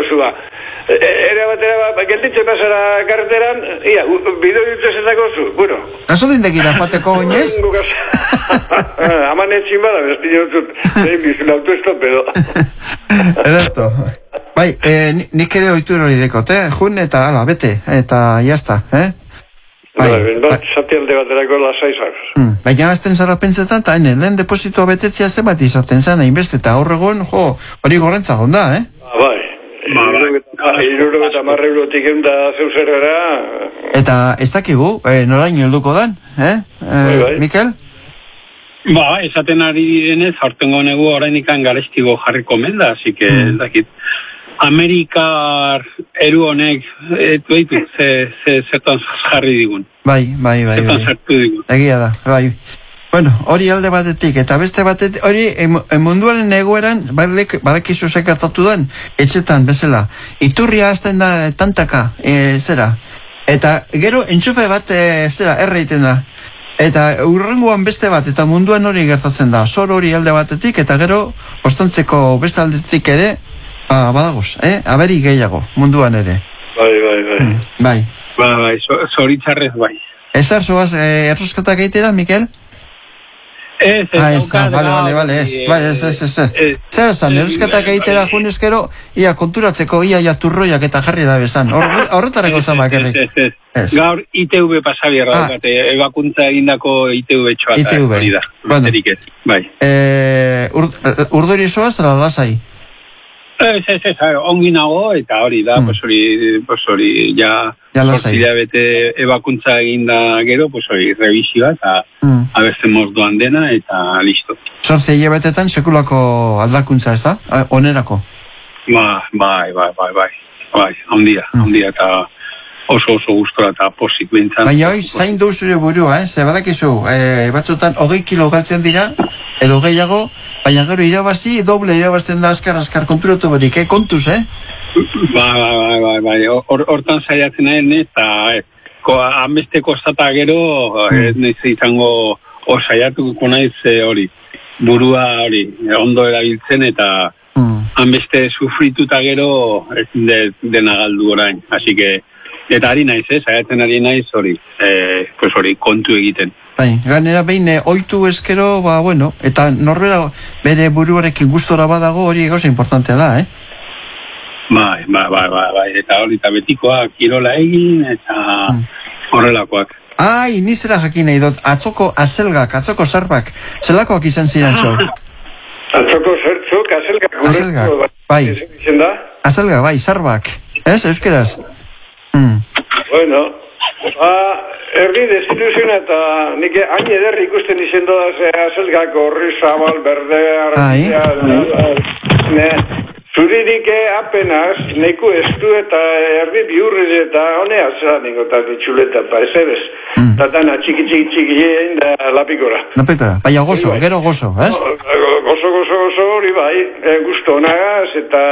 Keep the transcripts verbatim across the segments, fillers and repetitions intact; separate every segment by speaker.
Speaker 1: zua. Era batera, gelditzen bazara karreteran, ia, bideo dutuz ezako zu, bueno.
Speaker 2: Gasolindekira joateko oinez?
Speaker 1: Haman etxin bada, besti jotzut, zein bizun autoestop edo.
Speaker 2: Ederto. Bai, nik ere oitur hori dekot, eh? Jun eta ala, bete, eta jazta, eh?
Speaker 1: Bai, bai, zati alde baterako lasaizak.
Speaker 2: Mm. Baina azten zara pentsetan, eta hene, lehen depositoa betetzea zebat izaten zen, hainbeste, eta horregon, jo, hori gorrentza gonda, eh?
Speaker 1: Ah, bai. Iruro eta marre eurotik egun da zeuzerera.
Speaker 2: Eta ez dakigu, eh, noraino helduko dan, eh? eh
Speaker 1: bai, bai.
Speaker 2: Mikel?
Speaker 3: Ba, esaten ari denez, aurtengo negu orainikan garestigo jarriko menda, así que, mm. dakit, Amerikar eru honek, etu eitu, ze, ze, zertan jarri digun.
Speaker 2: Bai, bai, bai.
Speaker 3: Zertan zartu digun.
Speaker 2: Egia da, bai. Bueno, hori alde batetik, eta beste batetik, hori munduaren egoeran, badakizu sekartatu den, etxetan, bezala, iturria azten da tantaka, e, zera, eta gero entxufe bat, e, zera, erreiten da. Eta urrengoan beste bat, eta munduan hori gertatzen da, zor hori alde batetik, eta gero, ostontzeko beste aldetik ere, ba, badagoz, eh? Aberi gehiago, munduan ere.
Speaker 1: Bai, bai, bai.
Speaker 2: Mm, bai.
Speaker 3: Ba, bai, zoritzarrez bai.
Speaker 2: Ezar, zoaz, eh, erruzkatak egitera, Mikel?
Speaker 3: Ez, ez,
Speaker 2: ah, ez, ah, vale, vale, vale, ez, bai, ez, ez, ez, ez. Zer esan, erruzkatak egitera junezkero, ia konturatzeko, ia ia turroiak eta jarri da bezan. Horretareko zamak, errik.
Speaker 3: Ez, ez, gaur I T V pasabierra, ah. Bate, ebakuntza egindako I T V txoa.
Speaker 2: I T V,
Speaker 3: bueno. Bai.
Speaker 2: Eh, ur, urduri zoaz, ala lasai?
Speaker 3: Ez, ez, ez, ongi nago, eta hori da, mm. pues hori, pues hori, ja, sortzila bete ebakuntza eginda gero, pues hori, revisioa, eta mm. abertzen mozdoan dena, eta listo.
Speaker 2: Sortzi hilabetetan sekulako aldakuntza, ez da? Onerako?
Speaker 3: Ba, bai, bai, bai, bai, bai, ondia, mm. ondia, eta oso oso gustora eta pozik bintzan.
Speaker 2: Baina hoi, zain du zure burua, eh? Ze badakizu, eh, batzutan hogei kilo galtzen dira, edo gehiago, baina gero irabazi, doble irabazten da azkar, azkar konturatu berik, eh? Kontuz, eh?
Speaker 3: Ba, ba, ba, ba, ba, hortan saiatzen nahen, eta ko, ameste kostata gero, mm. ez nahiz izango, o saiatuko naiz hori, burua hori, ondo erabiltzen, eta mm. ameste sufrituta gero, ez de, dena galdu orain, así que, eta ari naiz, eh, saiatzen ari naiz hori, eh, pues hori, kontu egiten.
Speaker 2: Bai, ganera behin oitu eskero, ba, bueno, eta norbera bere buruarekin gustora badago hori gauza importantea da, eh?
Speaker 3: Bai, bai, bai, bai, bai, eta hori, eta betikoak kirola egin, eta mm. horrelakoak.
Speaker 2: Ai, nizera jakin nahi dut, atzoko azelgak, atzoko zarbak, zelakoak izan ziren zo?
Speaker 1: Atzoko zertzuk, azelgak.
Speaker 2: Azelgak, bai. Azelgak, bai, zarbak. Ez, euskeraz? Mm.
Speaker 1: Bueno, ba, erdi desilusiona eta nik hain ederri ikusten izen doda ze azelgako horri zabal, berde, argia, ne, zuririk apenas, neku estu eta erdi biurriz eta honea zera ningo eta ditxuleta, pa ez ebez, mm. tatana txiki txiki txiki egin da lapikora.
Speaker 2: Lapikora, baina gozo, bai. Gero gozo, ez?
Speaker 1: Gozo, gozo, gozo, hori bai, e, gusto honagaz eta,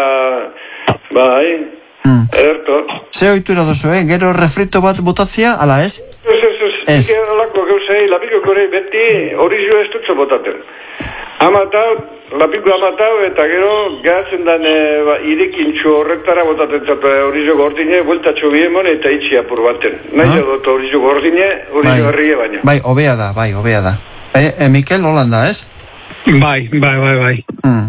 Speaker 1: bai, Mm. Ederto.
Speaker 2: Ze oitura duzu, eh? Gero refrito bat botatzea, ala ez?
Speaker 1: Ez, ez, ez. Ez. Ike alako gauzei, lapiko kore beti hori jo ez dutzo botaten. Amatau, lapiko amatau, eta gero gehatzen dan e, ba, irikintxo horretara botaten zatu hori jo gordine, bueltatxo biemon eta itxi apur baten. Nahi jo dut hori jo gordine, hori jo herrie baina.
Speaker 2: Bai, obea da, bai, obea da. E, e, Mikel, Holanda, ez?
Speaker 3: Bai, bai, bai, bai.
Speaker 2: Mm.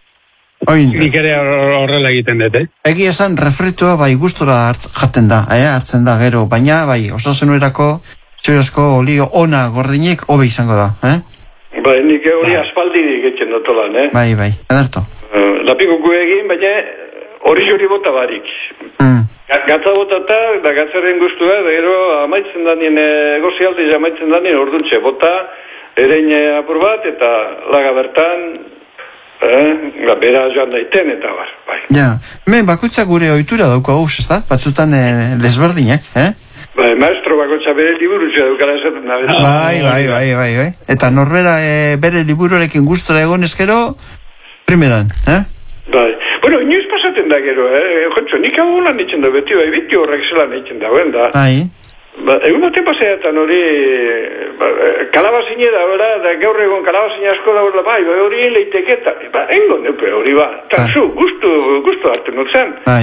Speaker 2: Oin.
Speaker 3: Nik ere horrela egiten dut, eh?
Speaker 2: Egi esan, refritua bai gustora hartz, jaten da, eh? Hartzen da gero, baina bai, osasunerako, zurezko olio ona gordinik hobe izango da, eh?
Speaker 1: Bai, nik hori aspaldirik etxen dotolan, eh?
Speaker 2: Bai, bai, edarto.
Speaker 1: Uh, Lapikuku egin, baina hori jori bota barik.
Speaker 2: Mm.
Speaker 1: Gatza botata, da gatzaren gustua, da gero amaitzen danien, egozialdiz amaitzen danien orduntxe, bota, erein apur bat, eta laga bertan, Eh, bera joan daiten eta bar, bai.
Speaker 2: Ja, men bakutza gure ohitura dauko gauz, ez da? Batzutan eh, desberdinak, eh?
Speaker 1: Bai, maestro bakutza bere liburutxea dukala esaten da.
Speaker 2: Bai, bai, bai, bai, bai. Eta norbera eh, bere liburuarekin gustora egon eskero, primeran, eh?
Speaker 1: Bai. Bueno, inoiz pasaten da gero, eh? Jotxo, nik hau lan ditzen da, beti bai, biti horrek zelan ditzen da, ben da.
Speaker 2: Bai.
Speaker 1: Ba, egun baten paseatan hori, ba, kalabazine da, bera, da gaur egon kalabazine asko da, bai, bai, hori leiteke, eta, ba, engo neupe hori, ba, eta zu, gustu, gustu hartu nutzen.